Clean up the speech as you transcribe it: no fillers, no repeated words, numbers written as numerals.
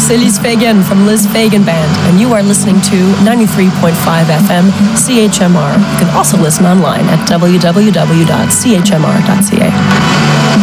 c'est Liz Fagan from Liz Fagan Band, and you are listening to 93.5 FM CHMR. You can also listen online at www.chmr.ca.